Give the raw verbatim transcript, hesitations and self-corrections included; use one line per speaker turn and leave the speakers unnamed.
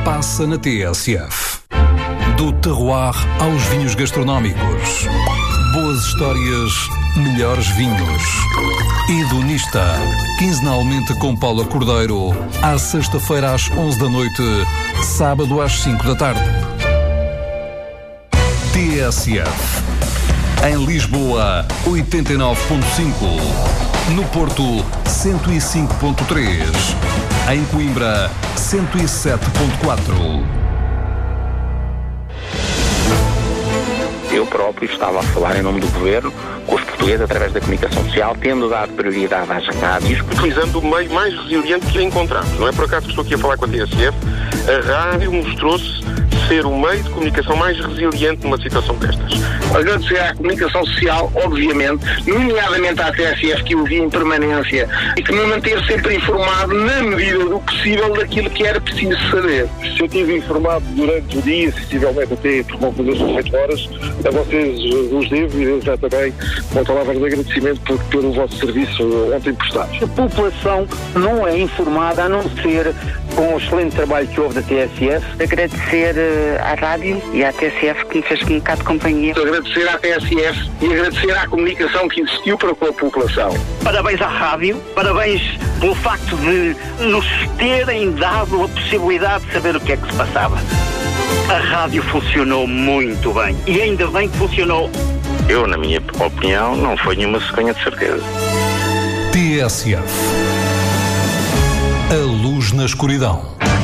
passa na T S F. Do terroir aos vinhos gastronómicos. Boas histórias, melhores vinhos. Hedonista, quinzenalmente com Paula Cordeiro, à sexta-feira às onze da noite, sábado às cinco da tarde. T S F. Em Lisboa, oitenta e nove ponto cinco. No Porto, cento e cinco ponto três. Em Coimbra, cento e sete ponto quatro.
Eu próprio estava a falar em nome do Governo com os portugueses através da comunicação social, tendo dado prioridade às rádios,
utilizando o meio mais resiliente que encontramos. Não é por acaso que estou aqui a falar com a T S F. A rádio mostrou-se ser o meio de comunicação mais resiliente numa situação destas.
Agradecer à comunicação social, obviamente, nomeadamente à T S F, que eu vi em permanência e que me manteve sempre informado, na medida do possível, daquilo que era preciso saber.
Se eu estive informado durante o dia, sensivelmente até por volta das dezoito horas, a vocês os devo e já também uma palavra de agradecimento por, pelo vosso serviço ontem prestado.
A população não é informada, a não ser com o excelente trabalho que houve da T S F.
Agradecer à rádio e à T S F que me fez um bocado de companhia.
Agradecer à T S F e agradecer à comunicação que existiu para com a população.
Parabéns à rádio, parabéns pelo facto de nos terem dado a possibilidade de saber o que é que se passava. A rádio funcionou muito bem e ainda bem que funcionou.
Eu, na minha opinião, não foi nenhuma cegonha de certeza.
T S F. A luz na escuridão.